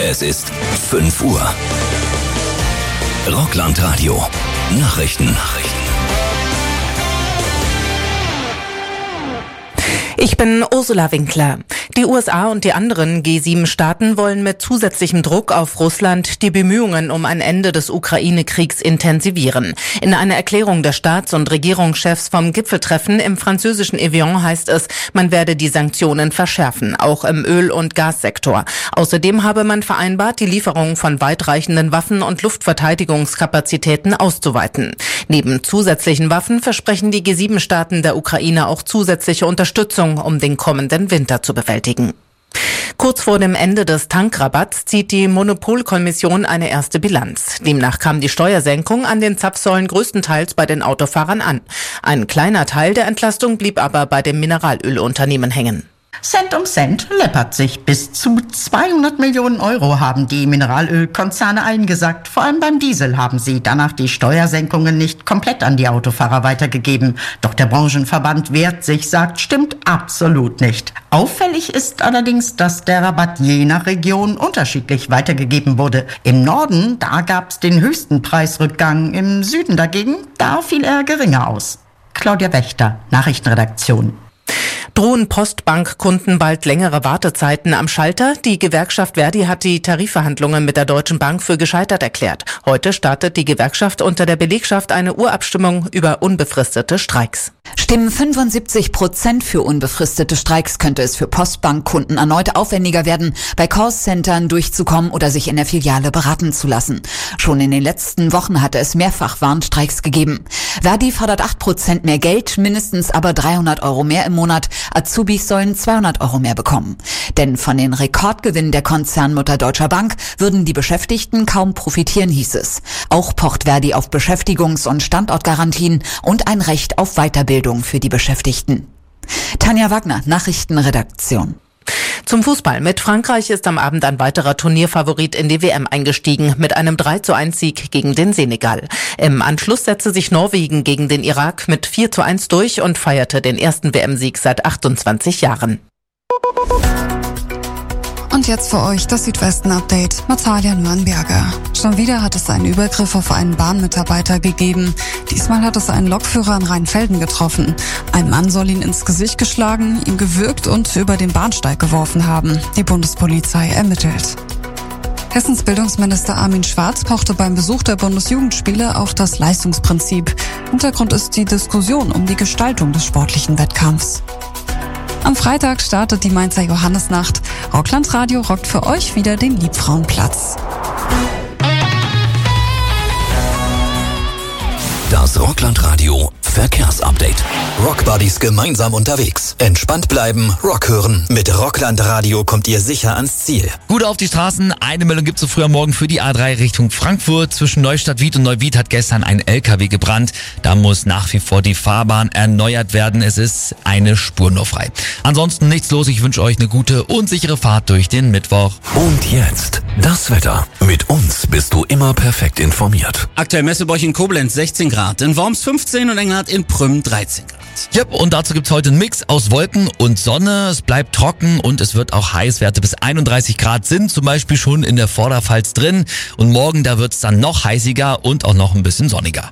Es ist 5 Uhr. Rockland Radio. Nachrichten. Ich bin Ursula Winkler. Die USA und die anderen G7-Staaten wollen mit zusätzlichem Druck auf Russland die Bemühungen um ein Ende des Ukraine-Kriegs intensivieren. In einer Erklärung der Staats- und Regierungschefs vom Gipfeltreffen im französischen Evian heißt es, man werde die Sanktionen verschärfen, auch im Öl- und Gassektor. Außerdem habe man vereinbart, die Lieferung von weitreichenden Waffen und Luftverteidigungskapazitäten auszuweiten. Neben zusätzlichen Waffen versprechen die G7-Staaten der Ukraine auch zusätzliche Unterstützung, um den kommenden Winter zu bewältigen. Kurz vor dem Ende des Tankrabatts zieht die Monopolkommission eine erste Bilanz. Demnach kam die Steuersenkung an den Zapfsäulen größtenteils bei den Autofahrern an. Ein kleiner Teil der Entlastung blieb aber bei dem Mineralölunternehmen hängen. Cent um Cent läppert sich. Bis zu 200 Millionen Euro haben die Mineralölkonzerne eingesackt. Vor allem beim Diesel haben sie danach die Steuersenkungen nicht komplett an die Autofahrer weitergegeben. Doch der Branchenverband wehrt sich, sagt, stimmt absolut nicht. Auffällig ist allerdings, dass der Rabatt je nach Region unterschiedlich weitergegeben wurde. Im Norden, da gab's den höchsten Preisrückgang. Im Süden dagegen, da fiel er geringer aus. Claudia Wächter, Nachrichtenredaktion. Drohen Postbankkunden bald längere Wartezeiten am Schalter? Die Gewerkschaft Verdi hat die Tarifverhandlungen mit der Deutschen Bank für gescheitert erklärt. Heute startet die Gewerkschaft unter der Belegschaft eine Urabstimmung über unbefristete Streiks. Stimmen 75% für unbefristete Streiks, könnte es für Postbankkunden erneut aufwendiger werden, bei Callcentern durchzukommen oder sich in der Filiale beraten zu lassen. Schon in den letzten Wochen hatte es mehrfach Warnstreiks gegeben. Verdi fordert 8% mehr Geld, mindestens aber 300 Euro mehr im Monat. Azubis sollen 200 Euro mehr bekommen. Denn von den Rekordgewinnen der Konzernmutter Deutscher Bank würden die Beschäftigten kaum profitieren, hieß es. Auch pocht Verdi auf Beschäftigungs- und Standortgarantien und ein Recht auf Weiterbildung für die Beschäftigten. Tanja Wagner, Nachrichtenredaktion. Zum Fußball. Mit Frankreich ist am Abend ein weiterer Turnierfavorit in die WM eingestiegen, mit einem 3:1-Sieg gegen den Senegal. Im Anschluss setzte sich Norwegen gegen den Irak mit 4:1 durch und feierte den ersten WM-Sieg seit 28 Jahren. Und jetzt für euch das Südwesten-Update. Natalia Nürnberger. Schon wieder hat es einen Übergriff auf einen Bahnmitarbeiter gegeben. Diesmal hat es einen Lokführer in Rheinfelden getroffen. Ein Mann soll ihn ins Gesicht geschlagen, ihn gewürgt und über den Bahnsteig geworfen haben. Die Bundespolizei ermittelt. Hessens Bildungsminister Armin Schwarz pochte beim Besuch der Bundesjugendspiele auf das Leistungsprinzip. Hintergrund ist die Diskussion um die Gestaltung des sportlichen Wettkampfs. Am Freitag startet die Mainzer Johannesnacht. Rockland Radio rockt für euch wieder den Liebfrauenplatz. Das Rockland Radio Verkehrsupdate. Rockbuddies gemeinsam unterwegs. Entspannt bleiben, Rock hören. Mit Rockland Radio kommt ihr sicher ans Ziel. Gut auf die Straßen. Eine Meldung gibt's so früh am Morgen für die A3 Richtung Frankfurt. Zwischen Neustadt-Wied und Neuwied hat gestern ein LKW gebrannt. Da muss nach wie vor die Fahrbahn erneuert werden. Es ist eine Spur nur frei. Ansonsten nichts los. Ich wünsche euch eine gute und sichere Fahrt durch den Mittwoch. Und jetzt das Wetter. Mit uns bist du immer perfekt informiert. Aktuell Messebäuch in Koblenz 16 Grad, in Worms 15 und Engelhardt in Prüm 13 Grad. Ja, und dazu gibt's heute einen Mix aus Wolken und Sonne. Es bleibt trocken und es wird auch heiß. Werte bis 31 Grad sind zum Beispiel schon in der Vorderpfalz drin. Und morgen, da wird's dann noch heißiger und auch noch ein bisschen sonniger.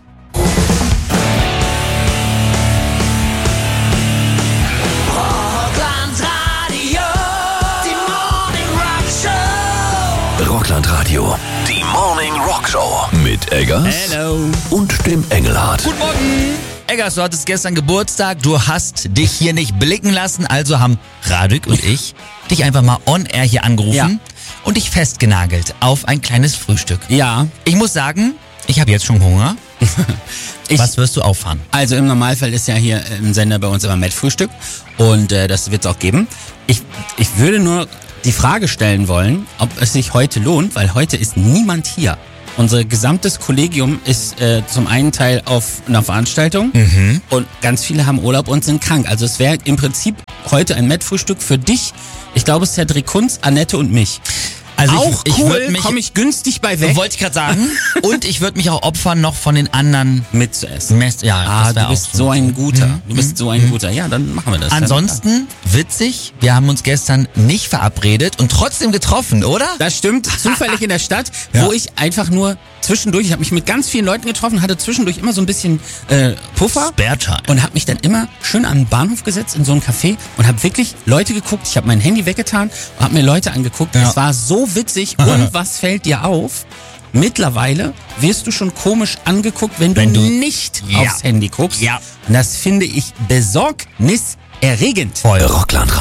Rockland Radio, die Morning Rock Show. Mit Eggers Hello. und dem Engelhardt. Guten Morgen! Eggers, du hattest gestern Geburtstag. Du hast dich hier nicht blicken lassen. Also haben Radek und ich dich einfach mal on-air hier angerufen und dich festgenagelt auf ein kleines Frühstück. Ja. Ich muss sagen, ich habe jetzt schon Hunger. Was wirst du auffahren? Also im Normalfall ist ja hier im Sender bei uns immer Met-Frühstück und das wird es auch geben. Ich würde nur die Frage stellen wollen, ob es sich heute lohnt, weil heute ist niemand hier. Unser gesamtes Kollegium ist zum einen Teil auf einer Veranstaltung und ganz viele haben Urlaub und sind krank. Also es wäre im Prinzip heute ein Met-Frühstück für dich. Ich glaube, Cedric Kunz, Annette und mich. Also auch ich cool, würd mich- komme ich günstig bei weg. Wollte ich gerade sagen. Und ich würde mich auch opfern, noch von den anderen mitzuessen. Ja, das wär du bist auch so ein guter. Du bist so ein guter. Ja, dann machen wir das. Ansonsten witzig, wir haben uns gestern nicht verabredet und trotzdem getroffen, oder? Das stimmt, zufällig in der Stadt, wo ich einfach nur zwischendurch, ich habe mich mit ganz vielen Leuten getroffen, hatte zwischendurch immer so ein bisschen Puffer Sparetime. und habe mich dann immer schön an den Bahnhof gesetzt in so ein Café und habe wirklich Leute geguckt. Ich habe mein Handy weggetan und habe mir Leute angeguckt. Ja. Es war so witzig. Und was fällt dir auf? Mittlerweile wirst du schon komisch angeguckt, wenn du nicht aufs Handy guckst. Ja. Und das finde ich besorgniserregend. Rockland